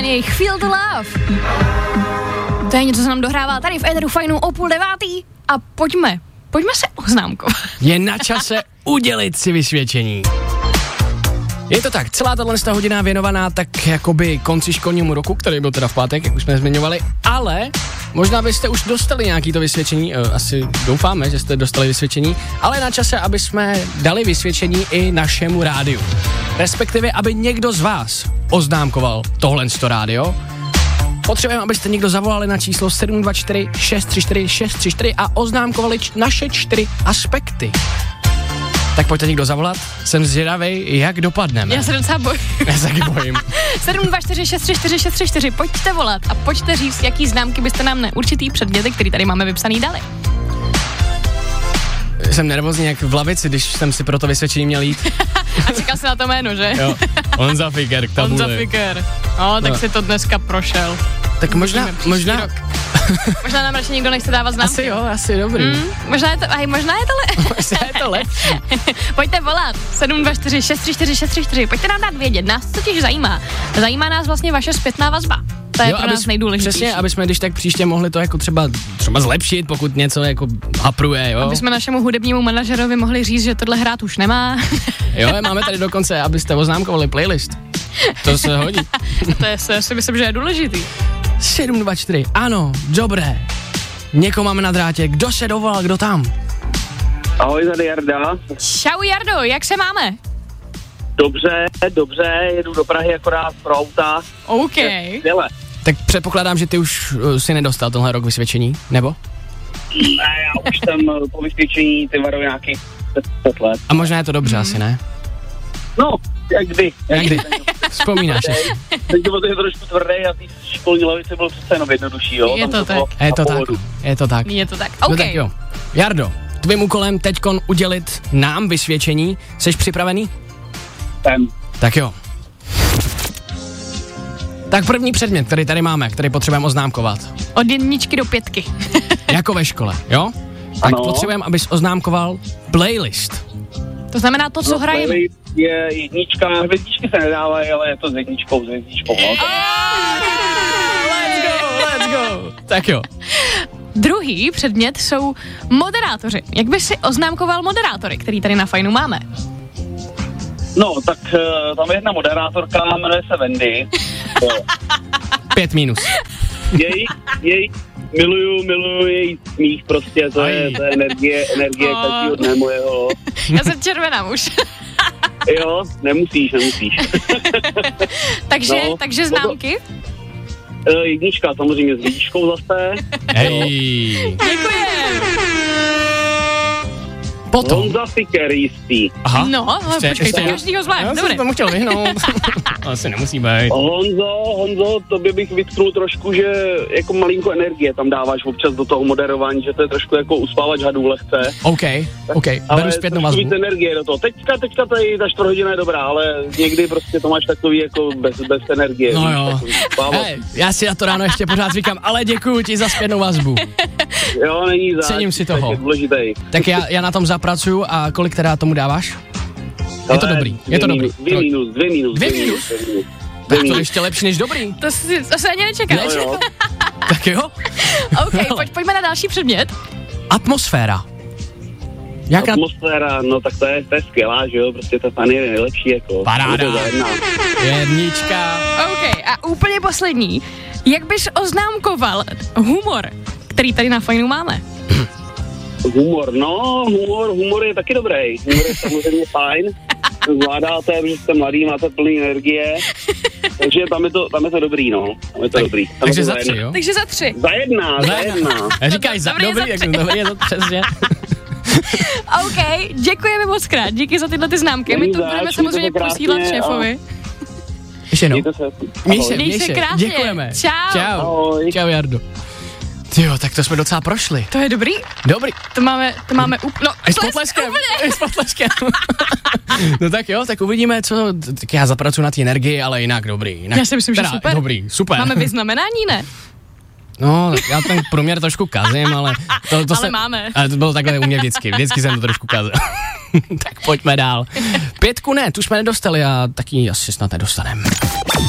jejich Feel the Love. To je něco, co nám dohrává tady v éteru Fajnu o 8:30 a pojďme se oznámkovat. Je na čase udělit si vysvědčení. Je to tak, celá tato hodina věnovaná tak jakoby konci školnímu roku, který byl teda v pátek, jak už jsme zmiňovali, ale možná byste už dostali nějaký to vysvědčení, asi doufáme, že jste dostali vysvědčení, ale na čase, aby jsme dali vysvědčení i našemu rádiu. Respektive, aby někdo z vás oznámkoval tohle rádio. Potřebujeme, abyste někdo zavolali na číslo 724 634 634 a oznámkovali naše 4 aspekty. Tak pojďte někdo zavolat, jsem zvědavej, jak dopadneme. Já se docela bojím. Já se taky bojím. 724 634 634, pojďte volat a pojďte říct, jaký známky byste nám na určitý předměty, který tady máme vypsaný, dali. Jsem nervózní jak v lavici, když jsem si pro to vysvědčení měl jít. A čekal jsi na to jméno, že? Jo, Honza Fiker k tabuli. Honza Fiker. Tak si to dneska prošel. Tak možná Možná nám radši někdo nechce dávat známky. Asi dobrý. Možná je to lepší. Pojďte volat 724 634 634. Pojďte nám dát vědět, nás totiž zajímá. Zajímá nás vlastně vaše zpětná vazba. To je pro nás nejdůležitější. Přesně, aby jsme když tak příště mohli to jako třeba zlepšit, pokud něco jako hapruje, jo. Aby jsme našemu hudebnímu manažerovi mohli říct, že tohle hrát už nemá. Jo, máme tady dokonce, abyste oznámkovali playlist. To se hodí. To si myslím, že je důležitý. 724, ano, dobré. Někoho máme na drátě, kdo se dovolal, kdo tam? Ahoj, tady Jarda. Čau Jardo, jak se máme? Dobře, jedu do Prahy akorát pro auta. OK. Tak předpokládám, že ty už si nedostal tenhle rok vysvědčení, nebo? Ne, já už jsem po vysvědčení ty varo nějakých 10 let. A možná je to dobře, asi ne? No, jak kdy. Vzpomínáš si. Teď to je trošku tvrdý a ty školní lavice bylo přece jenom jednodušší, jo? Je to tak. Je to tak. OK. No tak jo. Jardo, tvým úkolem teďkon udělit nám vysvědčení. Jseš připravený? Jsem. Tak jo. Tak první předmět, který tady máme, který potřebujeme oznámkovat. Od 1 do 5. Jako ve škole, jo? Tak ano. potřebujeme, abys oznámkoval playlist. To znamená to, co hrajeme. Je jednička, hvězdičky se nedávají, ale je to s jedničkou. Let's go. Tak jo. Druhý předmět jsou moderátoři. Jak bys si oznámkoval moderátory, který tady na Fajnu máme? No, tak tam je jedna moderátorka, jmenuje se Wendy. 5 Její miluju její smích prostě, to je energie každýho dne mojeho. Já jsem červená už. Jo, nemusíš. Takže známky? Jednička samozřejmě s jedničkou zase. Hej. Děkujem. Potom. Honza Fiker jistý. Aha. No, počkej, to každýho zvlášť. Já jsem tomu chtěl vyhnout. Asi nemusí být. Honzo, tobě bych vytknul trošku, že jako malinko energie tam dáváš občas do toho moderování, že to je trošku jako uspávač hadů lehce. OK. Beru zpětnou vazbu. Ale energie do toho. Teďka tady ta 4 hodina je dobrá, ale někdy prostě to máš takový jako bez energie. No jo. Já si na to ráno ještě pořád říkám, ale děkuju ti za zpětnou vazbu. Jo, není zač. Cením si toho. Je důležitý. Tak já na tom zapracuju a kolik teda tomu dáváš? Je to dobrý. 2 minus. Tak to je ještě lepší než dobrý. To se ani nečekal. Jo. Tak jo. OK, pojďme na další předmět. Atmosféra. Atmosféra, no tak to je skvělá, že jo, prostě ta fan je nejlepší, jako. Paráda. Jednička. OK, a úplně poslední. Jak bys oznámkoval humor, který tady na Fajnu máme? Humor je taky dobrý. Humor je samozřejmě fajn. Zvládáte, protože jste mladý, máte plný energie. Takže tam je to dobrý, no. Tam je to dobrý. Takže za 3, jo? Takže za 3. Za jedna. Říkáš dobrý, je to přesně. OK, děkujeme moc krát. Díky za tyhle ty známky. My to budeme samozřejmě posílat šéfovi. Ještě jednou. Měj se krásně. Děkujeme. Čau. Ahoj. Čau, Jardo. Tyjo, tak to jsme docela prošli. To je dobrý. To máme s potleskem. No tak jo, tak uvidíme, co, tak já zapracuju na té energii, ale jinak dobrý. Já si myslím, že super. Dobrý, super. Máme vyznamenání, ne? No, já ten průměr trošku kazím, ale ale máme. Ale to bylo takhle u mě vždycky jsem to trošku kazil. Tak pojďme dál. 5 ne, tu jsme nedostali a taky asi snad nedostaneme.